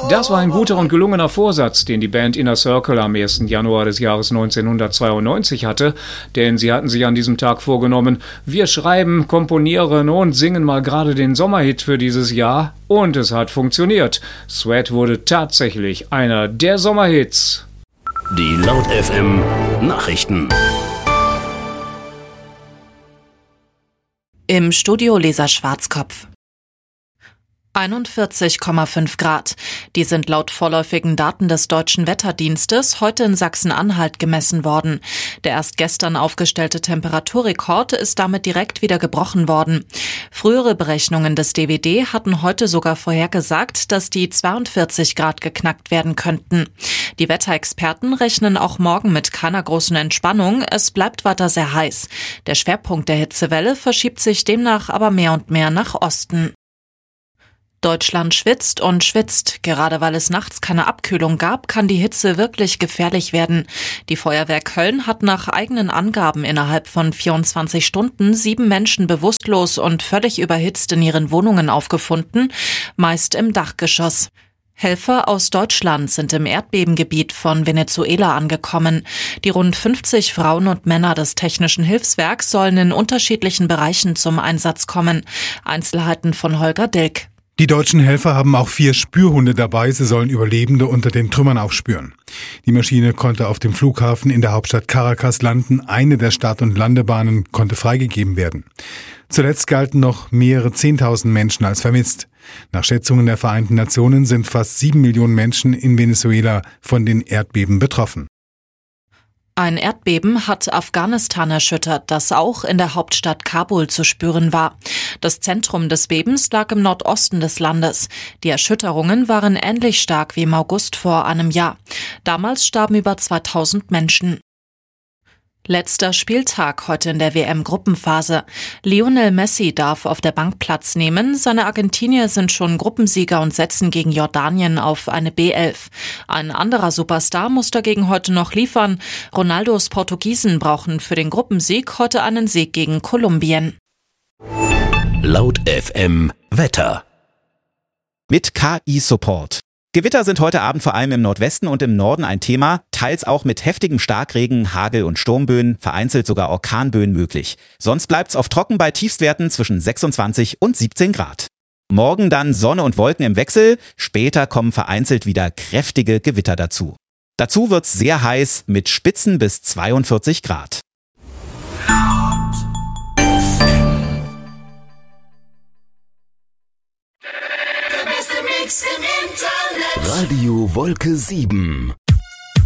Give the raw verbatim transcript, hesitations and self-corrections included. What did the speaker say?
Das war ein guter und gelungener Vorsatz, den die Band Inner Circle am ersten Januar des Jahres neunzehnhundertzweiundneunzig hatte, denn sie hatten sich an diesem Tag vorgenommen, wir schreiben, komponieren und singen mal gerade den Sommerhit für dieses Jahr, und es hat funktioniert. Sweat wurde tatsächlich einer der Sommerhits. Die Laut F M Nachrichten. Im Studio Lisa Schwarzkopf. einundvierzig Komma fünf Grad. Die sind laut vorläufigen Daten des Deutschen Wetterdienstes heute in Sachsen-Anhalt gemessen worden. Der erst gestern aufgestellte Temperaturrekord ist damit direkt wieder gebrochen worden. Frühere Berechnungen des D W D hatten heute sogar vorhergesagt, dass die zweiundvierzig Grad geknackt werden könnten. Die Wetterexperten rechnen auch morgen mit keiner großen Entspannung. Es bleibt weiter sehr heiß. Der Schwerpunkt der Hitzewelle verschiebt sich demnach aber mehr und mehr nach Osten. Deutschland schwitzt und schwitzt. Gerade weil es nachts keine Abkühlung gab, kann die Hitze wirklich gefährlich werden. Die Feuerwehr Köln hat nach eigenen Angaben innerhalb von vierundzwanzig Stunden sieben Menschen bewusstlos und völlig überhitzt in ihren Wohnungen aufgefunden, meist im Dachgeschoss. Helfer aus Deutschland sind im Erdbebengebiet von Venezuela angekommen. Die rund fünfzig Frauen und Männer des Technischen Hilfswerks sollen in unterschiedlichen Bereichen zum Einsatz kommen. Einzelheiten von Holger Dilk. Die deutschen Helfer haben auch vier Spürhunde dabei. Sie sollen Überlebende unter den Trümmern aufspüren. Die Maschine konnte auf dem Flughafen in der Hauptstadt Caracas landen. Eine der Start- und Landebahnen konnte freigegeben werden. Zuletzt galten noch mehrere Zehntausend Menschen als vermisst. Nach Schätzungen der Vereinten Nationen sind fast sieben Millionen Menschen in Venezuela von den Erdbeben betroffen. Ein Erdbeben hat Afghanistan erschüttert, das auch in der Hauptstadt Kabul zu spüren war. Das Zentrum des Bebens lag im Nordosten des Landes. Die Erschütterungen waren ähnlich stark wie im August vor einem Jahr. Damals starben über zweitausend Menschen. Letzter Spieltag heute in der W M-Gruppenphase. Lionel Messi darf auf der Bank Platz nehmen. Seine Argentinier sind schon Gruppensieger und setzen gegen Jordanien auf eine B elf. Ein anderer Superstar muss dagegen heute noch liefern. Ronaldos Portugiesen brauchen für den Gruppensieg heute einen Sieg gegen Kolumbien. Laut F M Wetter. Mit K I-Support. Gewitter sind heute Abend vor allem im Nordwesten und im Norden ein Thema, teils auch mit heftigem Starkregen, Hagel und Sturmböen, vereinzelt sogar Orkanböen möglich. Sonst bleibt's auf trocken bei Tiefstwerten zwischen sechsundzwanzig und siebzehn Grad. Morgen dann Sonne und Wolken im Wechsel, später kommen vereinzelt wieder kräftige Gewitter dazu. Dazu wird's sehr heiß mit Spitzen bis zweiundvierzig Grad. Radio Wolke sieben.